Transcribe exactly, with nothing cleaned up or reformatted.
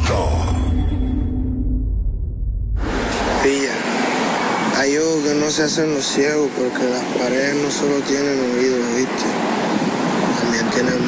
Pilla, hay ojos que no se hacen los ciegos porque las paredes no solo tienen oídos, ¿viste? También tienen